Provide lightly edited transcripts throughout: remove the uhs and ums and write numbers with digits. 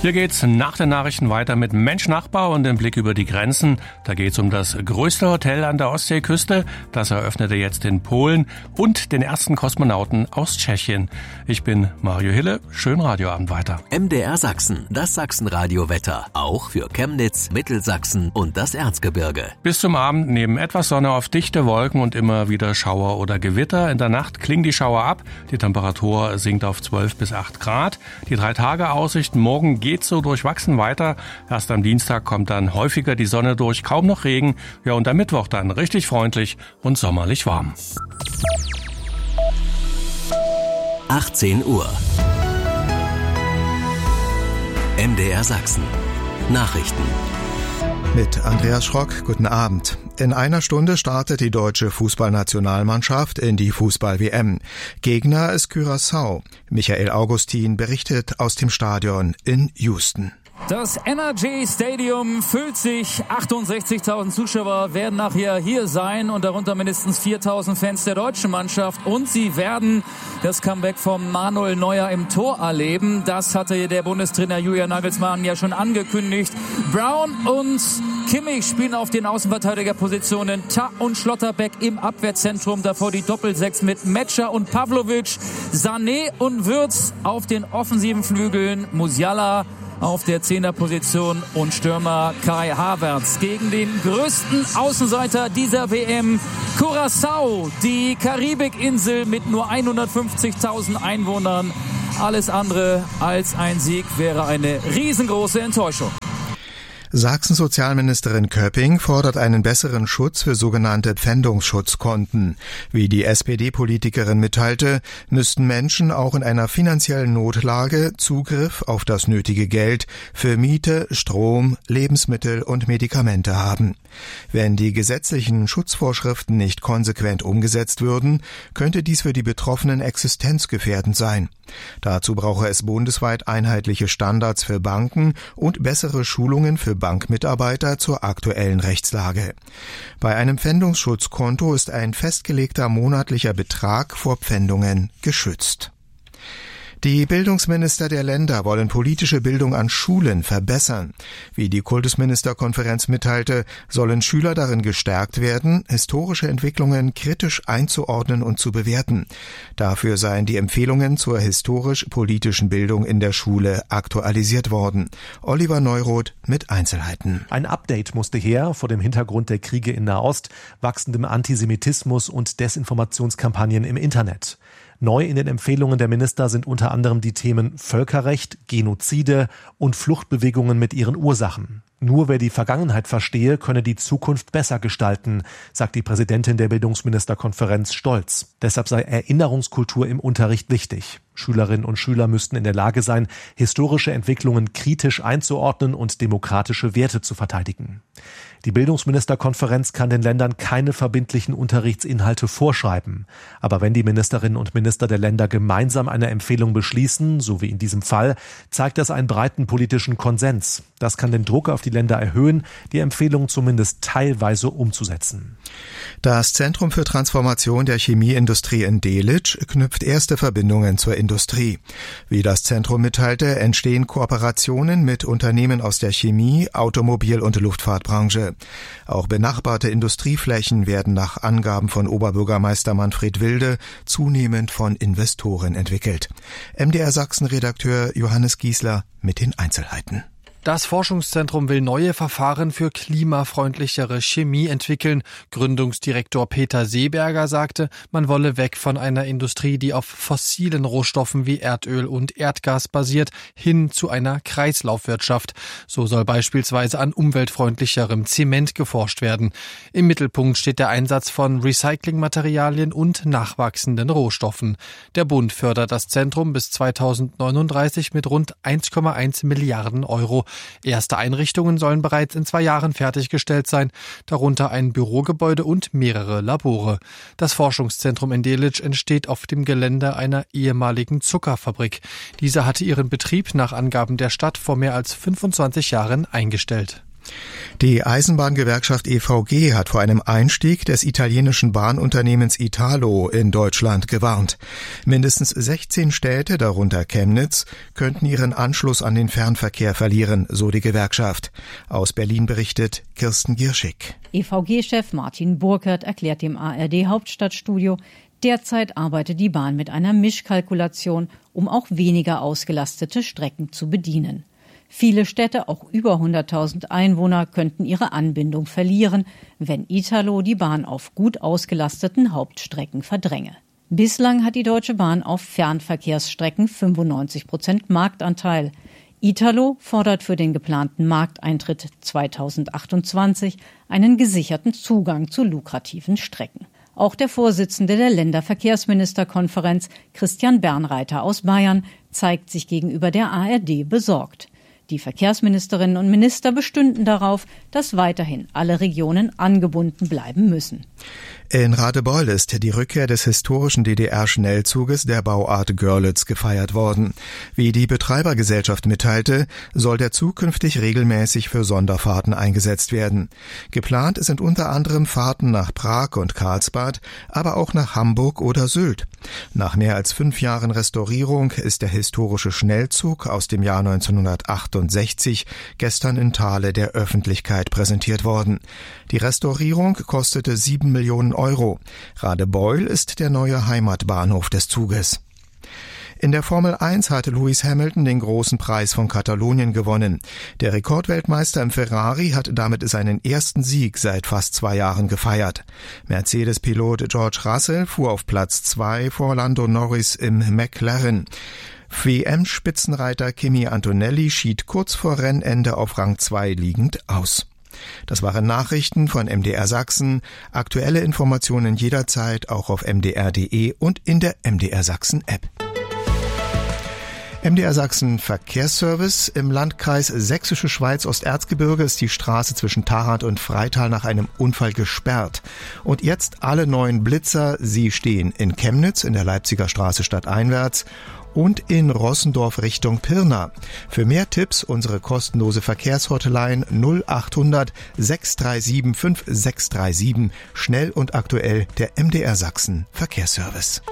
Hier geht's nach den Nachrichten weiter mit Mensch Nachbar und dem Blick über die Grenzen. Da geht's um das größte Hotel an der Ostseeküste. Das eröffnete jetzt in Polen und den ersten Kosmonauten aus Tschechien. Ich bin Mario Hille. Schönen Radioabend weiter. MDR Sachsen, das Sachsen-Radio-Wetter. Auch für Chemnitz, Mittelsachsen und das Erzgebirge. Bis zum Abend neben etwas Sonne auf dichte Wolken und immer wieder Schauer oder Gewitter. In der Nacht klingen die Schauer ab. Die Temperatur sinkt auf 12 bis 8 Grad. Die 3-Tage-Aussicht morgen geht so durchwachsen weiter. Erst am Dienstag kommt dann häufiger die Sonne durch, kaum noch Regen. Ja, und am Mittwoch dann richtig freundlich und sommerlich warm. 18 Uhr. MDR Sachsen. Nachrichten. Mit Andreas Schrock, guten Abend. In einer Stunde startet die deutsche Fußballnationalmannschaft in die Fußball-WM. Gegner ist Curaçao. Michael Augustin berichtet aus dem Stadion in Houston. Das NRG Stadium füllt sich. 68.000 Zuschauer werden nachher hier sein und darunter mindestens 4.000 Fans der deutschen Mannschaft. Und sie werden das Comeback von Manuel Neuer im Tor erleben. Das hatte der Bundestrainer Julian Nagelsmann ja schon angekündigt. Brown und Kimmich spielen auf den Außenverteidigerpositionen. Tah und Schlotterbeck im Abwehrzentrum. Davor die Doppelsechs mit Metscher und Pavlovic. Sané und Wirtz auf den offensiven Flügeln. Musiala auf der 10er-Position und Stürmer Kai Havertz gegen den größten Außenseiter dieser WM, Curaçao, die Karibikinsel mit nur 150.000 Einwohnern. Alles andere als ein Sieg wäre eine riesengroße Enttäuschung. Sachsen-Sozialministerin Köpping fordert einen besseren Schutz für sogenannte Pfändungsschutzkonten. Wie die SPD-Politikerin mitteilte, müssten Menschen auch in einer finanziellen Notlage Zugriff auf das nötige Geld für Miete, Strom, Lebensmittel und Medikamente haben. Wenn die gesetzlichen Schutzvorschriften nicht konsequent umgesetzt würden, könnte dies für die Betroffenen existenzgefährdend sein. Dazu brauche es bundesweit einheitliche Standards für Banken und bessere Schulungen für Bankmitarbeiter zur aktuellen Rechtslage. Bei einem Pfändungsschutzkonto ist ein festgelegter monatlicher Betrag vor Pfändungen geschützt. Die Bildungsminister der Länder wollen politische Bildung an Schulen verbessern. Wie die Kultusministerkonferenz mitteilte, sollen Schüler darin gestärkt werden, historische Entwicklungen kritisch einzuordnen und zu bewerten. Dafür seien die Empfehlungen zur historisch-politischen Bildung in der Schule aktualisiert worden. Oliver Neuroth mit Einzelheiten. Ein Update musste her vor dem Hintergrund der Kriege in Nahost, wachsendem Antisemitismus und Desinformationskampagnen im Internet. Neu in den Empfehlungen der Minister sind unter anderem die Themen Völkerrecht, Genozide und Fluchtbewegungen mit ihren Ursachen. Nur wer die Vergangenheit verstehe, könne die Zukunft besser gestalten, sagt die Präsidentin der Bildungsministerkonferenz stolz. Deshalb sei Erinnerungskultur im Unterricht wichtig. Schülerinnen und Schüler müssten in der Lage sein, historische Entwicklungen kritisch einzuordnen und demokratische Werte zu verteidigen. Die Bildungsministerkonferenz kann den Ländern keine verbindlichen Unterrichtsinhalte vorschreiben. Aber wenn die Ministerinnen und Minister der Länder gemeinsam eine Empfehlung beschließen, so wie in diesem Fall, zeigt das einen breiten politischen Konsens. Das kann den Druck auf die Länder erhöhen, die Empfehlung zumindest teilweise umzusetzen. Das Zentrum für Transformation der Chemieindustrie in Delitzsch knüpft erste Verbindungen zur Industrie. Wie das Zentrum mitteilte, entstehen Kooperationen mit Unternehmen aus der Chemie-, Automobil- und Luftfahrtbranche. Auch benachbarte Industrieflächen werden nach Angaben von Oberbürgermeister Manfred Wilde zunehmend von Investoren entwickelt. MDR Sachsen-Redakteur Johannes Giesler mit den Einzelheiten. Das Forschungszentrum will neue Verfahren für klimafreundlichere Chemie entwickeln. Gründungsdirektor Peter Seeberger sagte, man wolle weg von einer Industrie, die auf fossilen Rohstoffen wie Erdöl und Erdgas basiert, hin zu einer Kreislaufwirtschaft. So soll beispielsweise an umweltfreundlicherem Zement geforscht werden. Im Mittelpunkt steht der Einsatz von Recyclingmaterialien und nachwachsenden Rohstoffen. Der Bund fördert das Zentrum bis 2039 mit rund 1,1 Milliarden Euro. Erste Einrichtungen sollen bereits in 2 Jahren fertiggestellt sein, darunter ein Bürogebäude und mehrere Labore. Das Forschungszentrum in Delitzsch entsteht auf dem Gelände einer ehemaligen Zuckerfabrik. Diese hatte ihren Betrieb nach Angaben der Stadt vor mehr als 25 Jahren eingestellt. Die Eisenbahngewerkschaft EVG hat vor einem Einstieg des italienischen Bahnunternehmens Italo in Deutschland gewarnt. Mindestens 16 Städte, darunter Chemnitz, könnten ihren Anschluss an den Fernverkehr verlieren, so die Gewerkschaft. Aus Berlin berichtet Kirsten Gierschig. EVG-Chef Martin Burkert erklärt dem ARD-Hauptstadtstudio, derzeit arbeitet die Bahn mit einer Mischkalkulation, um auch weniger ausgelastete Strecken zu bedienen. Viele Städte, auch über 100.000 Einwohner, könnten ihre Anbindung verlieren, wenn Italo die Bahn auf gut ausgelasteten Hauptstrecken verdränge. Bislang hat die Deutsche Bahn auf Fernverkehrsstrecken 95% Marktanteil. Italo fordert für den geplanten Markteintritt 2028 einen gesicherten Zugang zu lukrativen Strecken. Auch der Vorsitzende der Länderverkehrsministerkonferenz, Christian Bernreiter aus Bayern, zeigt sich gegenüber der ARD besorgt. Die Verkehrsministerinnen und Minister bestünden darauf, dass weiterhin alle Regionen angebunden bleiben müssen. In Radebeul ist die Rückkehr des historischen DDR-Schnellzuges der Bauart Görlitz gefeiert worden. Wie die Betreibergesellschaft mitteilte, soll der Zug künftig regelmäßig für Sonderfahrten eingesetzt werden. Geplant sind unter anderem Fahrten nach Prag und Karlsbad, aber auch nach Hamburg oder Sylt. Nach mehr als 5 Jahren Restaurierung ist der historische Schnellzug aus dem Jahr 1968 gestern in Thale der Öffentlichkeit präsentiert worden. Die Restaurierung kostete 7 Millionen Euro. Radebeul ist der neue Heimatbahnhof des Zuges. In der Formel 1 hatte Lewis Hamilton den großen Preis von Katalonien gewonnen. Der Rekordweltmeister im Ferrari hat damit seinen ersten Sieg seit fast 2 Jahren gefeiert. Mercedes-Pilot George Russell fuhr auf Platz 2 vor Lando Norris im McLaren. WM-Spitzenreiter Kimi Antonelli schied kurz vor Rennende auf Rang 2 liegend aus. Das waren Nachrichten von MDR Sachsen. Aktuelle Informationen jederzeit auch auf mdr.de und in der MDR Sachsen App. MDR Sachsen Verkehrsservice. Im Landkreis Sächsische Schweiz Osterzgebirge ist die Straße zwischen Tharandt und Freital nach einem Unfall gesperrt. Und jetzt alle 9 Blitzer. Sie stehen in Chemnitz in der Leipziger Straße stadteinwärts und in Rossendorf Richtung Pirna. Für mehr Tipps unsere kostenlose Verkehrshotline 0800 637 5637. Schnell und aktuell der MDR Sachsen Verkehrsservice.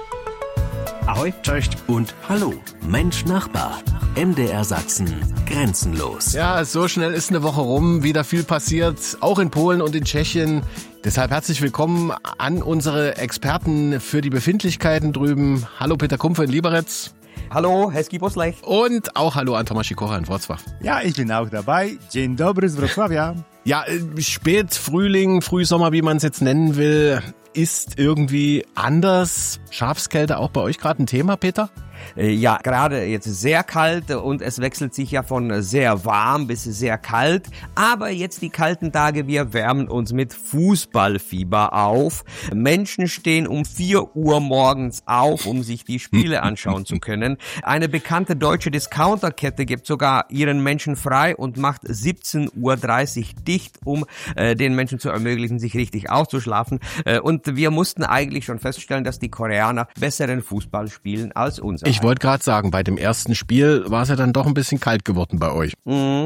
Ahoi, cześć und hallo. Mensch Nachbar. MDR Sachsen. Grenzenlos. Ja, so schnell ist eine Woche rum. Wieder viel passiert, auch in Polen und in Tschechien. Deshalb herzlich willkommen an unsere Experten für die Befindlichkeiten drüben. Hallo Peter Kumpfe in Liberec. Hallo, Hezki Poslech. Und auch hallo an Tomasz Sikora in Wrocław. Ja, ich bin auch dabei. Dzień dobry z Wrocławia. Ja, Spätfrühling, Frühsommer, wie man es jetzt nennen will, ist irgendwie anders. Schafskälte auch bei euch gerade ein Thema, Peter? Ja, gerade jetzt sehr kalt und es wechselt sich ja von sehr warm bis sehr kalt. Aber jetzt die kalten Tage, wir wärmen uns mit Fußballfieber auf. Menschen stehen um 4 Uhr morgens auf, um sich die Spiele anschauen zu können. Eine bekannte deutsche Discounterkette gibt sogar ihren Menschen frei und macht 17:30 Uhr dicht, um den Menschen zu ermöglichen, sich richtig auszuschlafen. Und wir mussten eigentlich schon feststellen, dass die Koreaner besseren Fußball spielen als uns. Ich wollte gerade sagen, bei dem ersten Spiel war es ja dann doch ein bisschen kalt geworden bei euch.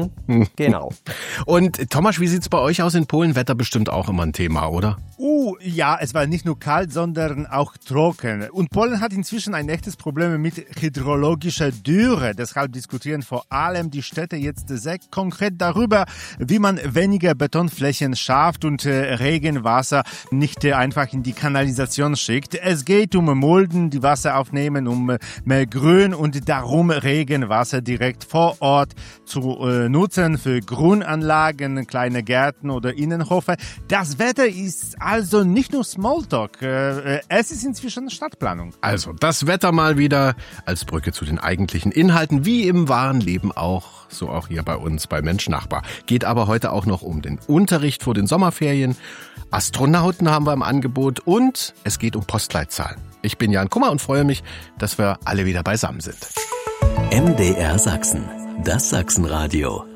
Genau. Und Tomasz, wie sieht's bei euch aus in Polen? Wetter bestimmt auch immer ein Thema, oder? Ja, es war nicht nur kalt, sondern auch trocken. Und Polen hat inzwischen ein echtes Problem mit hydrologischer Dürre. Deshalb diskutieren vor allem die Städte jetzt sehr konkret darüber, wie man weniger Betonflächen schafft und Regenwasser nicht einfach in die Kanalisation schickt. Es geht um Mulden, die Wasser aufnehmen, um mehr Grün und darum Regenwasser direkt vor Ort zu nutzen für Grünanlagen, kleine Gärten oder Innenhöfe. Das Wetter ist also nicht nur Smalltalk, es ist inzwischen Stadtplanung. Also das Wetter mal wieder als Brücke zu den eigentlichen Inhalten, wie im wahren Leben auch, so auch hier bei uns bei Mensch Nachbar. Geht aber heute auch noch um den Unterricht vor den Sommerferien, Astronauten haben wir im Angebot und es geht um Postleitzahlen. Ich bin Jan Kummer und freue mich, dass wir alle wieder beisammen sind. MDR Sachsen, das Sachsenradio.